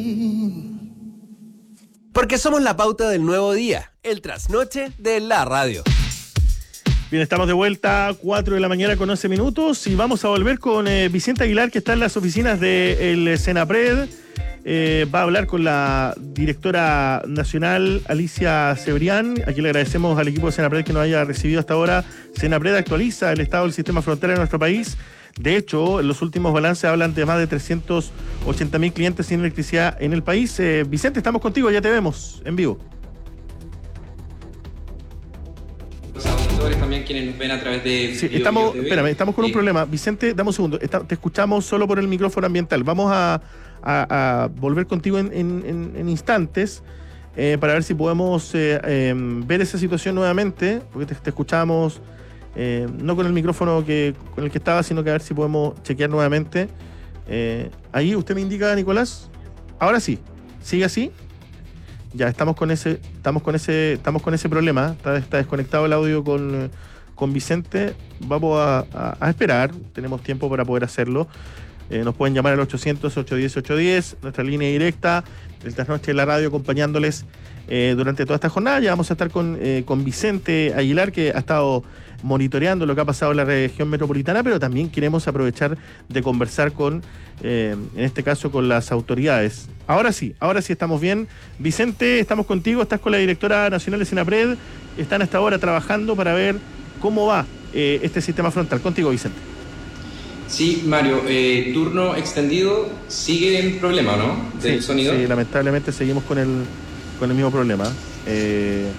Porque somos la pauta del nuevo día, el trasnoche de la radio. Bien, estamos de vuelta, 4 de la mañana con 11 minutos y vamos a volver con Vicente Aguilar, que está en las oficinas del Senapred. Va a hablar con la directora nacional Alicia Cebrián. Aquí le agradecemos al equipo de Senapred que nos haya recibido hasta ahora. Senapred actualiza el estado del sistema frontalero de nuestro país. De hecho, los últimos balances hablan de más de 380.000 clientes sin electricidad en el país. Vicente, estamos contigo, ya te vemos en vivo. Los auditores también quienes nos ven a través de... Sí, estamos con un problema. Vicente, dame un segundo. Te escuchamos solo por el micrófono ambiental. Vamos a volver contigo en instantes para ver si podemos ver esa situación nuevamente, porque te escuchamos no con el micrófono con el que estaba, sino que a ver si podemos chequear nuevamente. Ahí usted me indica, Nicolás. Ahora sí, sigue así. Ya estamos con ese problema. Está desconectado el audio con Vicente. Vamos a esperar. Tenemos tiempo para poder hacerlo. Nos pueden llamar al 800-810-810, nuestra línea directa, el trasnoche de la radio, acompañándoles durante toda esta jornada. Ya vamos a estar con Vicente Aguilar, que ha estado monitoreando lo que ha pasado en la región metropolitana, pero también queremos aprovechar de conversar en este caso, con las autoridades. Ahora sí estamos bien. Vicente, estamos contigo, estás con la directora nacional de Senapred, están hasta ahora trabajando para ver cómo va este sistema frontal. Contigo, Vicente. Sí, Mario, turno extendido, sigue el problema, ¿no? Del sonido. Sí, lamentablemente seguimos con el mismo problema.